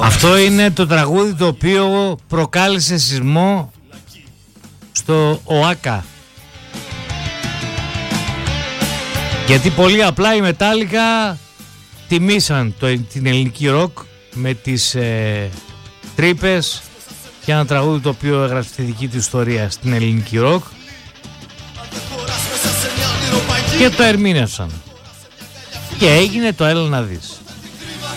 Αυτό είναι το τραγούδι το οποίο προκάλεσε σεισμό στο ΟΑΚΑ. Γιατί πολύ απλά οι Metallica τιμήσαν την ελληνική ροκ με τις τρύπες και ένα τραγούδι το οποίο έγραψε τη δική του ιστορία στην ελληνική ροκ και το ερμήνευσαν και έγινε το έλα να δεις.